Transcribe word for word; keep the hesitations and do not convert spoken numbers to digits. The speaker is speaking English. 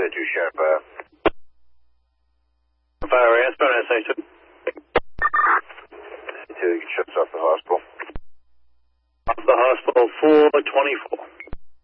two, Sheriff. Uh, Fire eastbound S A two. two, you can shut us off the hospital. Off the hospital four twenty-four.